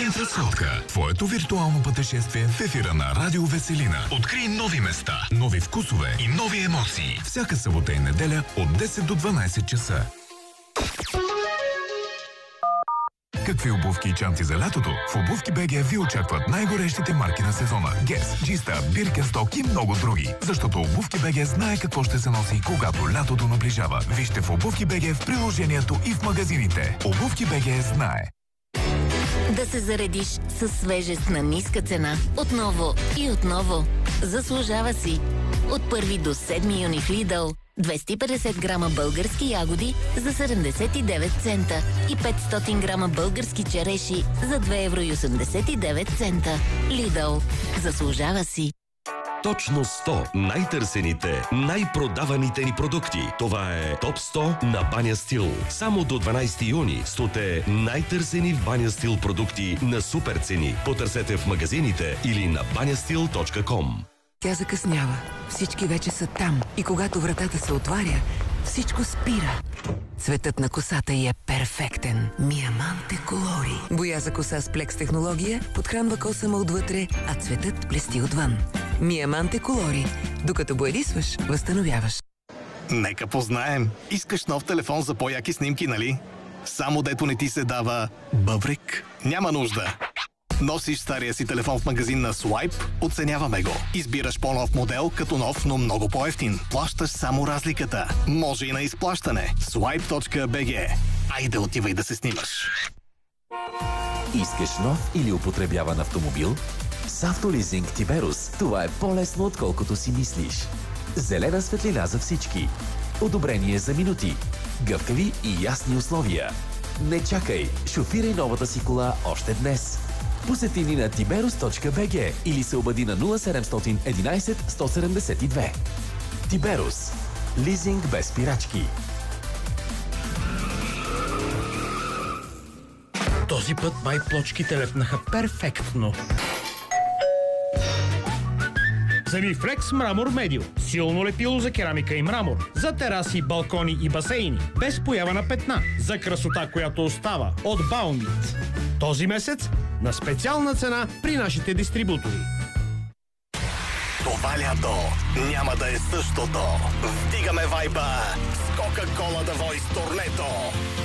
Уикенд разходка. Твоето виртуално пътешествие в ефира на Радио Веселина. Открий нови места, нови вкусове и нови емоции. Всяка събота и неделя от 10 до 12 часа. Какви обувки и чанти за лятото? В Обувки БГ ви очакват най-горещите марки на сезона. Гес, Джиста, Биркенсток и много други. Защото Обувки БГ знае какво ще се носи, когато лятото наближава. Вижте в Обувки БГ в приложението и в магазините. Обувки БГ знае. Да се заредиш със свежест на ниска цена. Отново и отново. Заслужава си. От 1 до 7 юни в Lidl 250 грама български ягоди за 79 цента и 500 грама български череши за 2,89 евро. Lidl. Заслужава си. Точно 100 най-търсените, най-продаваните ни продукти. Това е Топ 100 на Баня Стил. Само до 12 юни 100 най-търсени в Баня Стил продукти на супер цени. Потърсете в магазините или на banyaStil.com. Тя закъснява. Всички вече са там. И когато вратата се отваря, всичко спира. Цветът на косата й е перфектен. Миаманте Колори. Боя за коса с плекс технология подхранва косама отвътре, а цветът блести отвън. Миаманте Колори. Докато боядисваш, възстановяваш. Нека познаем. Искаш нов телефон за по-яки снимки, нали? Само дето не ти се дава бъбрик? Няма нужда. Носиш стария си телефон в магазин на Swipe, оценяваме го. Избираш по-нов модел, като нов, но много по-евтин. Плащаш само разликата. Може и на изплащане. Swipe.bg. Айде, отивай да се снимаш. Искаш нов или употребяван автомобил? С Автолизинг Тиберус това е по-лесно, отколкото си мислиш. Зелена светлина за всички. Одобрение за минути. Гъвкави и ясни условия. Не чакай, шофирай новата си кола още днес. Посети ни на tiberus.bg или се обади на 0711 172. Тиберус. Лизинг без спирачки. Този път май плочките лепнаха перфектно. Zemiflex Мрамор Медио. Силно лепило за керамика и мрамор. За тераси, балкони и басейни. Без поява на петна. За красота, която остава. От Баунит. Този месец на специална цена при нашите дистрибутори. Това лято няма да е същото. Вдигаме вайба с Coca-Cola The Voice турнето.